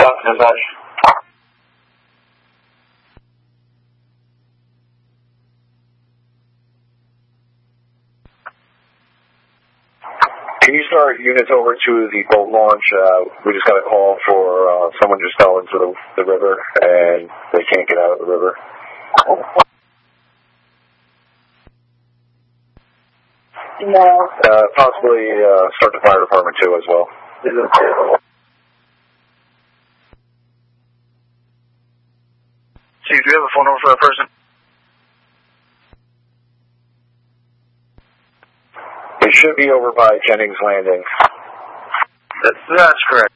Dispatch. Can you start units over to the boat launch? We just got a call for someone just fell into the river and they can't get out of the river. No. Possibly start the fire department too as well. Chief, do you have a phone number for that person? It should be over by Jennings Landing. That's correct.